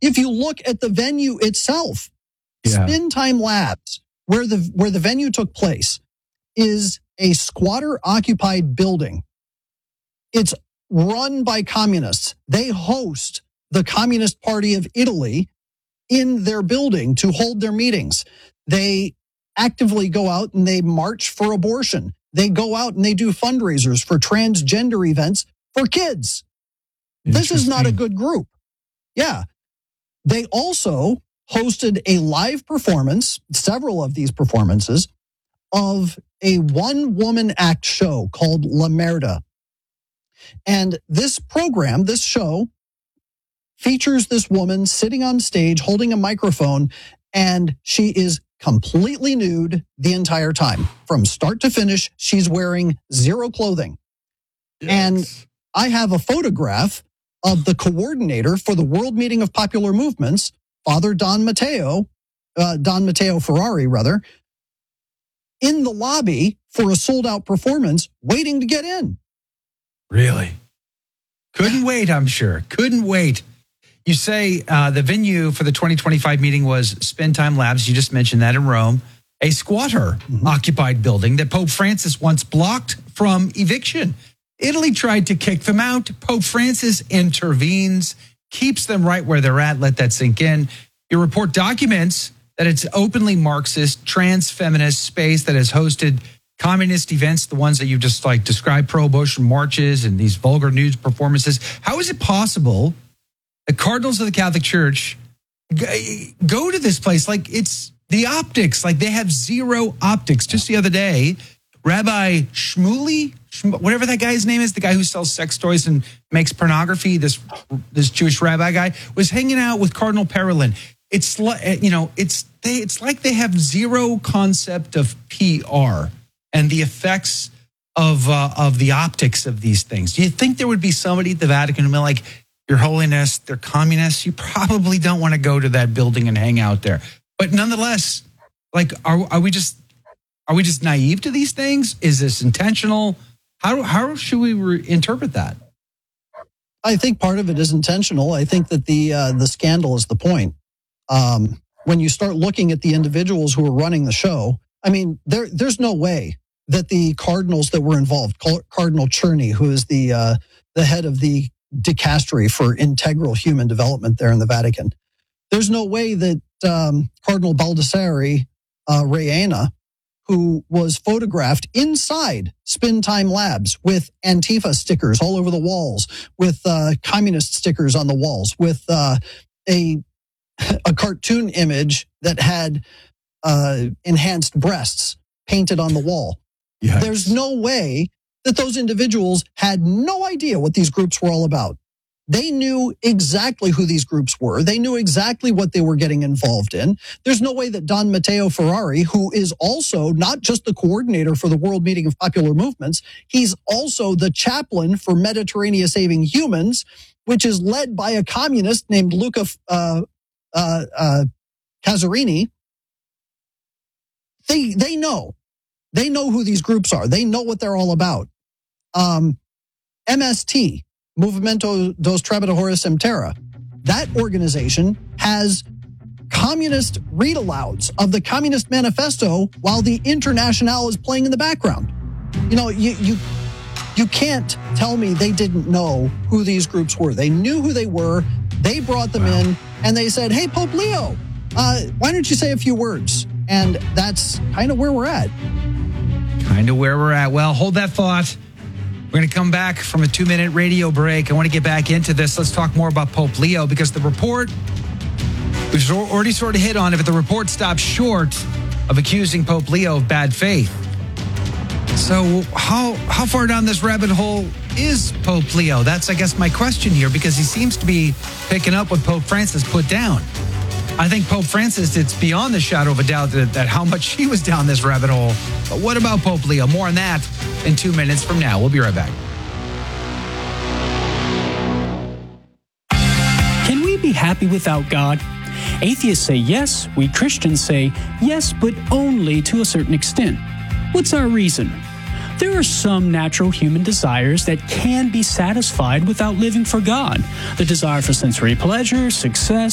If you look at the venue itself, Spin Time Labs, where the venue took place, is a squatter-occupied building. It's run by communists. They host the Communist Party of Italy in their building to hold their meetings. They actively go out and they march for abortion. They go out and they do fundraisers for transgender events for kids. This is not a good group. Yeah. They also hosted a live performance, several of these performances, of a one-woman act show called La Merda. And this program, this show, features this woman sitting on stage holding a microphone, and she is completely nude the entire time. From start to finish, she's wearing zero clothing. Yes. And I have a photograph of the coordinator for the World Meeting of Popular Movements, Father Don Matteo Ferrari, in the lobby for a sold-out performance, waiting to get in. Really? Couldn't wait, I'm sure. Couldn't wait. You say the venue for the 2025 meeting was Spin Time Labs. You just mentioned that in Rome, a squatter-occupied building that Pope Francis once blocked from eviction. Italy tried to kick them out. Pope Francis intervenes, keeps them right where they're at. Let that sink in. Your report documents that it's openly Marxist, trans-feminist space that has hosted communist events, the ones that you just described, pro-abortion marches and these vulgar news performances. How is it possible the cardinals of the Catholic Church go to this place? It's the optics, they have zero optics. Just the other day, Rabbi Shmuley, whatever that guy's name is, the guy who sells sex toys and makes pornography, this Jewish rabbi guy, was hanging out with Cardinal Parolin. It's like, it's like they have zero concept of PR and the effects of the optics of these things. Do you think there would be somebody at the Vatican who would be like, Your Holiness, they're communists. You probably don't want to go to that building and hang out there. But nonetheless, are we just naive to these things? Is this intentional? How should we interpret that? I think part of it is intentional. I think that the scandal is the point. When you start looking at the individuals who are running the show, I mean, there's no way that the cardinals that were involved, Cardinal Czerny, who is the head of the dicastery for integral human development there in the Vatican, there's no way that Cardinal Baldassare Reina, who was photographed inside Spin Time Labs with Antifa stickers all over the walls, with communist stickers on the walls, with a cartoon image that had enhanced breasts painted on the wall. Yikes. There's no way that those individuals had no idea what these groups were all about. They knew exactly who these groups were. They knew exactly what they were getting involved in. There's no way that Don Matteo Ferrari, who is also not just the coordinator for the World Meeting of Popular Movements, he's also the chaplain for Mediterranean Saving Humans, which is led by a communist named Luca Casarini. They know. They know who these groups are. They know what they're all about. MST, Movimento dos Trabalhadores Sem Terra, that organization has communist read-alouds of the Communist Manifesto while the Internationale is playing in the background. You know, you can't tell me they didn't know who these groups were. They knew who they were. They brought them in, and they said, hey, Pope Leo, why don't you say a few words? And that's kind of where we're at. Well, hold that thought. We're going to come back from a 2-minute radio break. I want to get back into this. Let's talk more about Pope Leo, because the report, we've already sort of hit on it, but the report stops short of accusing Pope Leo of bad faith. So how far down this rabbit hole is Pope Leo? That's, I guess, my question here, because he seems to be picking up what Pope Francis put down. I think Pope Francis, it's beyond the shadow of a doubt that how much he was down this rabbit hole. But what about Pope Leo? More on that in 2 minutes from now. We'll be right back. Can we be happy without God? Atheists say yes. We Christians say yes, but only to a certain extent. What's our reason? There are some natural human desires that can be satisfied without living for God. The desire for sensory pleasure, success,